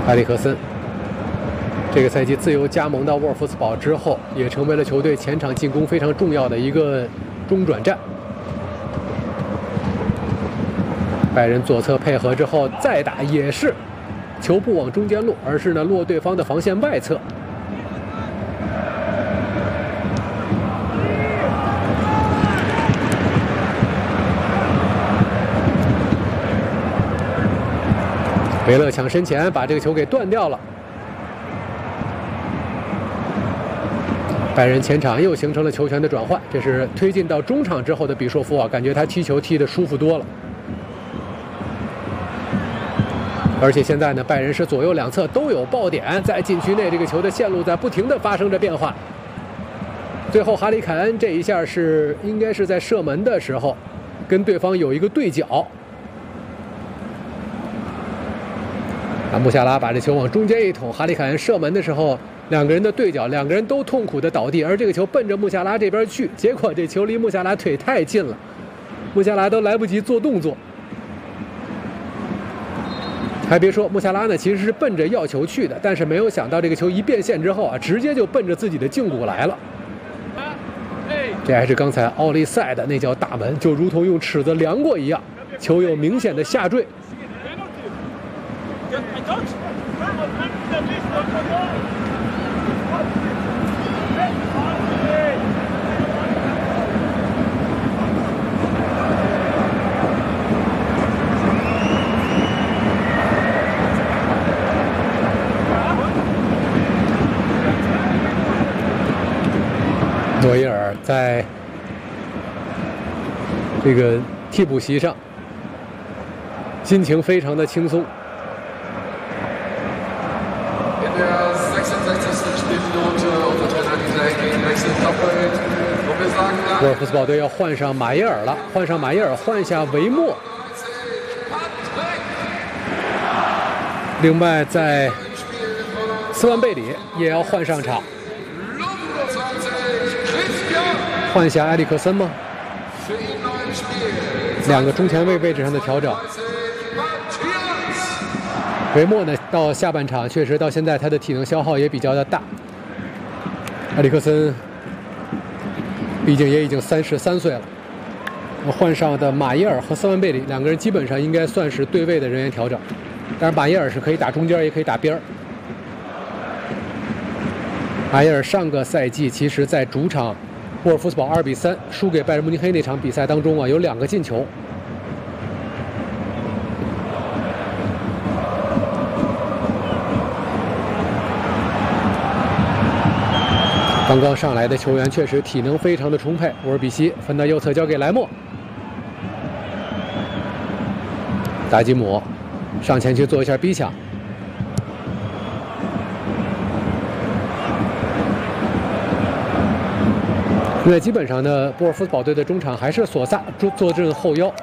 埃里克森这个赛季自由加盟到沃尔夫斯堡之后，也成为了球队前场进攻非常重要的一个中转站。拜仁左侧配合之后再打，也是球不往中间落，而是呢落对方的防线外侧。维勒抢身前把这个球给断掉了。拜仁前场又形成了球权的转换，这是推进到中场之后的比索夫啊，感觉他踢球踢得舒服多了。而且现在呢，拜仁是左右两侧都有爆点，在禁区内这个球的线路在不停地发生着变化。最后哈里凯恩这一下应该是在射门的时候，跟对方有一个对角。穆夏拉把这球往中间一捅，哈里凯恩射门的时候，两个人的对角，两个人都痛苦的倒地，而这个球奔着穆夏拉这边去，结果这球离穆夏拉腿太近了，穆夏拉都来不及做动作。还别说，穆夏拉呢其实是奔着要球去的，但是没有想到这个球一变线之后啊，直接就奔着自己的胫骨来了。这还是刚才奥利塞的那脚大门，就如同用尺子量过一样，球有明显的下坠。诺伊尔在这个替补席上，心情非常的轻松。沃尔夫斯堡队要换上马耶尔了，换上马耶尔，换下维莫。另外，在斯万贝里也要换上场。换下埃里克森吗？两个中前卫位置上的调整。维莫呢，到下半场确实到现在他的体能消耗也比较的大。埃里克森毕竟也已经33岁了。换上的马耶尔和斯万贝里两个人基本上应该算是对位的人员调整，但是马耶尔是可以打中间也可以打边儿。马耶尔上个赛季其实在主场沃尔夫斯堡2比3输给拜仁慕尼黑那场比赛当中啊，有2个进球。刚刚上来的球员确实体能非常的充沛。沃尔比西分到右侧交给莱莫，达吉姆上前去做一下逼抢。现在基本上呢，沃尔夫斯堡队的中场还是索萨坐镇后腰。